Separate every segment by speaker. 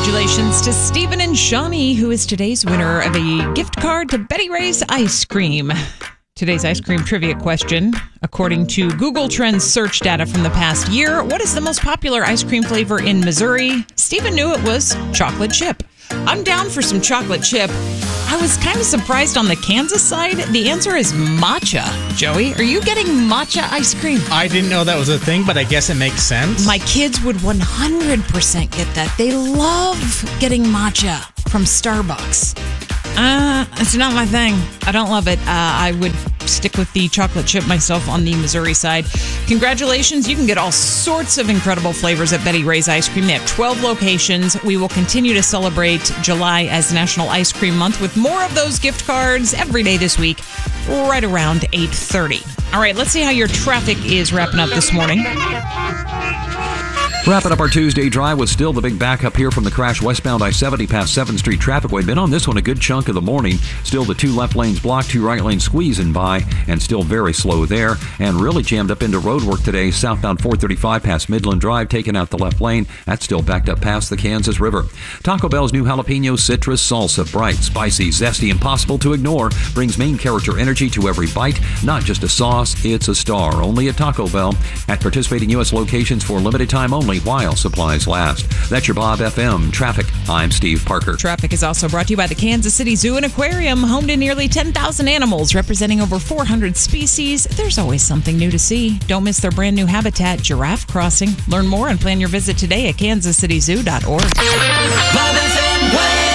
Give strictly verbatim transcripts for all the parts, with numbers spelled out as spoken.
Speaker 1: Congratulations to Stephen and Shawnee, who is today's winner of a gift card to Betty Ray's Ice Cream. Today's ice cream trivia question, according to Google Trends search data from the past year, what is the most popular ice cream flavor in Missouri? Stephen knew it was chocolate chip. I'm down for some chocolate chip. I was kind of surprised on the Kansas side. The answer is matcha. Joey, are you getting matcha ice cream?
Speaker 2: I didn't know that was a thing, but I guess it makes sense.
Speaker 1: My kids would one hundred percent get that. They love getting matcha from Starbucks. Uh, it's not my thing. I don't love it. Uh, I would stick with the chocolate chip myself on the Missouri side. Congratulations. You can get all sorts of incredible flavors at Betty Ray's Ice Cream. They have twelve locations. We will continue to celebrate July as National Ice Cream Month with more of those gift cards every day this week, right around eight thirty. All right, let's see how your traffic is wrapping up this morning.
Speaker 3: Wrapping up our Tuesday drive with still the big backup here from the crash westbound I seventy past seventh Street traffic. We've been on this one a good chunk of the morning. Still the two left lanes blocked, two right lanes squeezing by, and still very slow there. And really jammed up into road work today. Southbound four thirty-five past Midland Drive, taking out the left lane. That's still backed up past the Kansas River. Taco Bell's new jalapeno citrus salsa, bright, spicy, zesty, impossible to ignore, brings main character energy to every bite. Not just a sauce, it's a star. Only at Taco Bell. At participating U S locations for limited time only, while supplies last. That's your Bob F M Traffic. I'm Steve Parker.
Speaker 1: Traffic is also brought to you by the Kansas City Zoo and Aquarium, home to nearly ten thousand animals representing over four hundred species. There's always something new to see. Don't miss their brand new habitat, Giraffe Crossing. Learn more and plan your visit today at kansas city zoo dot org.
Speaker 4: Bob F M weather.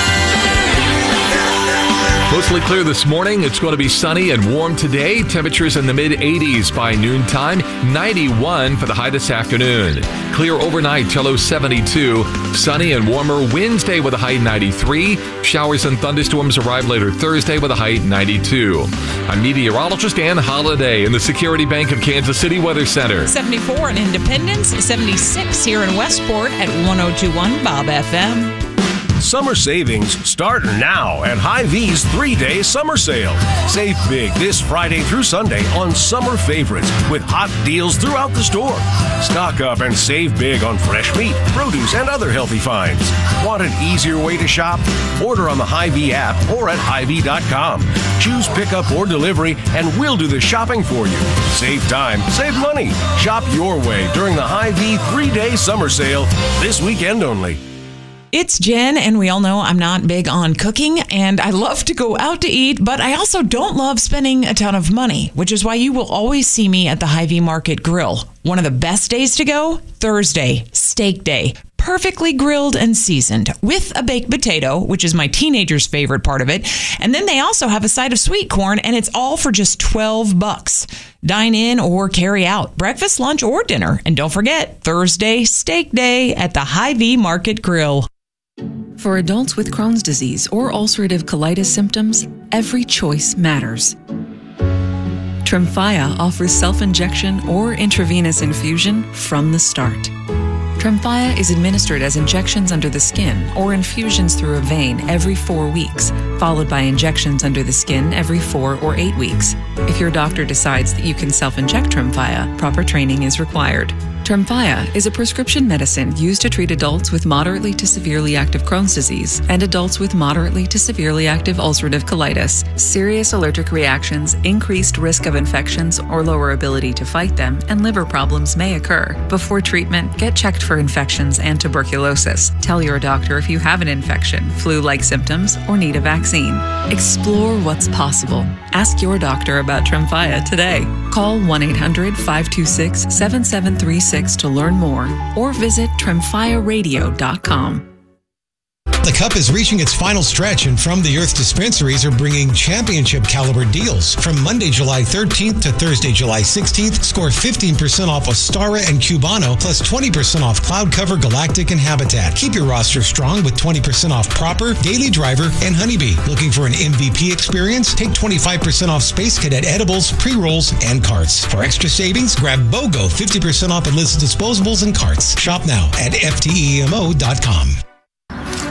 Speaker 5: Mostly clear this morning. It's going to be sunny and warm today. Temperatures in the mid eighties by noontime. ninety-one for the high this afternoon. Clear overnight till low seventy-two. Sunny and warmer Wednesday with a high ninety-three. Showers and thunderstorms arrive later Thursday with a high ninety-two. I'm meteorologist Ann Holiday in the Security Bank of Kansas City Weather Center.
Speaker 1: seventy-four in Independence, seventy-six here in Westport at one oh two point one Bob F M.
Speaker 6: Summer savings start now at Hy-Vee's three-day summer sale. Save big this Friday through Sunday on summer favorites with hot deals throughout the store. Stock up and save big on fresh meat, produce, and other healthy finds. Want an easier way to shop? Order on the Hy-Vee app or at Hy Vee dot com. Choose pickup or delivery, and we'll do the shopping for you. Save time, save money. Shop your way during the Hy-Vee three-day summer sale this weekend only.
Speaker 1: It's Jen, and we all know I'm not big on cooking, and I love to go out to eat, but I also don't love spending a ton of money, which is why you will always see me at the Hy-Vee Market Grill. One of the best days to go? Thursday, steak day. Perfectly grilled and seasoned with a baked potato, which is my teenager's favorite part of it. And then they also have a side of sweet corn, and it's all for just twelve bucks. Dine in or carry out, breakfast, lunch, or dinner. And don't forget, Thursday, steak day at the Hy-Vee Market Grill.
Speaker 7: For adults with Crohn's disease or ulcerative colitis symptoms, every choice matters. Tremfya offers self-injection or intravenous infusion from the start. Tremfya is administered as injections under the skin or infusions through a vein every four weeks, followed by injections under the skin every four or eight weeks. If your doctor decides that you can self-inject Tremfya, proper training is required. Tremfya is a prescription medicine used to treat adults with moderately to severely active Crohn's disease and adults with moderately to severely active ulcerative colitis. Serious allergic reactions, increased risk of infections or lower ability to fight them, and liver problems may occur. Before treatment, get checked for infections and tuberculosis. Tell your doctor if you have an infection, flu-like symptoms, or need a vaccine. Explore what's possible. Ask your doctor about Tremfya today. Call one eight hundred five two six seven seven three six to learn more or visit tremfya radio dot com.
Speaker 8: The Cup is reaching its final stretch, and From the Earth dispensaries are bringing championship caliber deals. From Monday, July thirteenth to Thursday, July sixteenth, score fifteen percent off Ostara and Cubano, plus twenty percent off Cloud Cover, Galactic, and Habitat. Keep your roster strong with twenty percent off Proper, Daily Driver, and Honeybee. Looking for an M V P experience? Take twenty-five percent off Space Cadet edibles, pre-rolls, and carts. For extra savings, grab BOGO, fifty percent off Enlisted disposables and carts. Shop now at F T E M O dot com.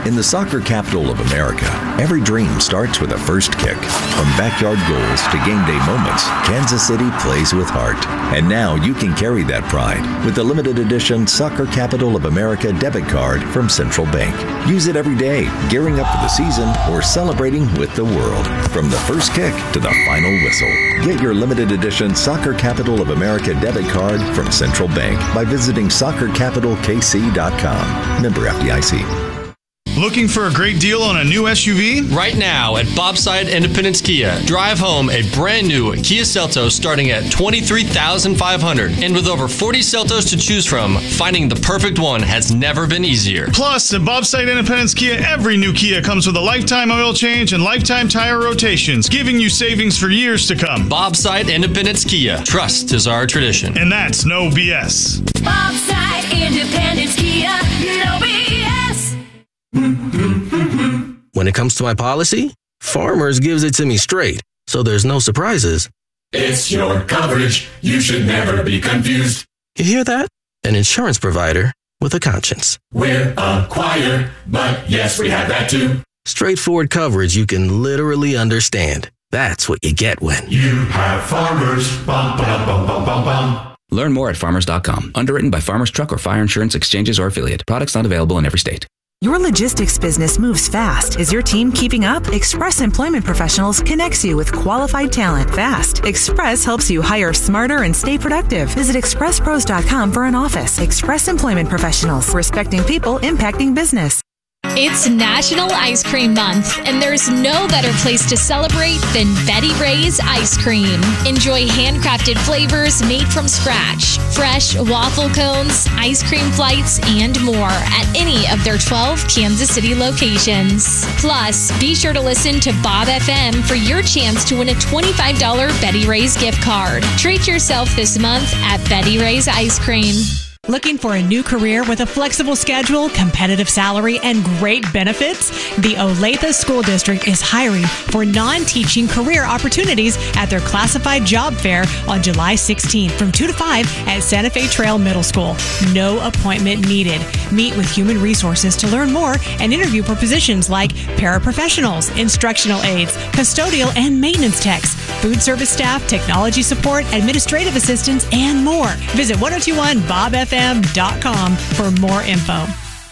Speaker 9: In the soccer capital of America, every dream starts with a first kick. From backyard goals to game day moments, Kansas City plays with heart. And now you can carry that pride with the limited edition Soccer Capital of America debit card from Central Bank. Use it every day, gearing up for the season or celebrating with the world. From the first kick to the final whistle. Get your limited edition Soccer Capital of America debit card from Central Bank by visiting soccer capital k c dot com. Member F D I C.
Speaker 10: Looking for a great deal on a new S U V?
Speaker 11: Right now at Bobside Independence Kia, drive home a brand new Kia Seltos starting at twenty-three thousand five hundred dollars. And with over forty Seltos to choose from, finding the perfect one has never been easier.
Speaker 10: Plus, at Bobside Independence Kia, every new Kia comes with a lifetime oil change and lifetime tire rotations, giving you savings for years to come.
Speaker 11: Bobside Independence Kia. Trust is our tradition.
Speaker 10: And that's no B S.
Speaker 4: Bobside Independence Kia, no B S.
Speaker 12: When it comes to my policy, Farmers gives it to me straight, so there's no surprises.
Speaker 13: It's your coverage. You should never be confused.
Speaker 12: You hear that? An insurance provider with a conscience.
Speaker 13: We're a choir, but yes, we have that too.
Speaker 12: Straightforward coverage you can literally understand. That's what you get when
Speaker 13: you have Farmers. Bum, bum, bum, bum, bum, bum.
Speaker 14: Learn more at farmers dot com. Underwritten by Farmers Truck or Fire Insurance Exchanges or Affiliate. Products not available in every state.
Speaker 15: Your logistics business moves fast. Is your team keeping up? Express Employment Professionals connects you with qualified talent fast. Express helps you hire smarter and stay productive. Visit express pros dot com for an office. Express Employment Professionals, respecting people, impacting business.
Speaker 16: It's National Ice Cream Month, and there's no better place to celebrate than Betty Ray's Ice Cream. Enjoy handcrafted flavors made from scratch, fresh waffle cones, ice cream flights, and more at any of their twelve Kansas City locations. Plus, be sure to listen to Bob F M for your chance to win a twenty-five dollars Betty Ray's gift card. Treat yourself this month at Betty Ray's Ice Cream.
Speaker 17: Looking for a new career with a flexible schedule, competitive salary, and great benefits? The Olathe School District is hiring for non-teaching career opportunities at their classified job fair on July sixteenth from two to five at Santa Fe Trail Middle School. No appointment needed. Meet with Human Resources to learn more and interview for positions like paraprofessionals, instructional aides, custodial and maintenance techs, food service staff, technology support, administrative assistants, and more. Visit ten twenty-one bob f m dot com for more info.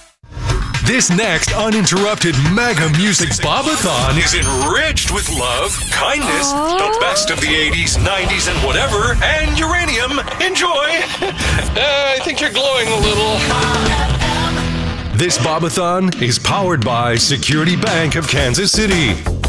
Speaker 18: This next uninterrupted mega music Bob-a-thon is enriched with love, kindness, Aww. the best of the eighties, nineties, and whatever, and uranium. Enjoy!
Speaker 5: uh, I think you're glowing a little.
Speaker 18: This Bob-a-thon is powered by Security Bank of Kansas City.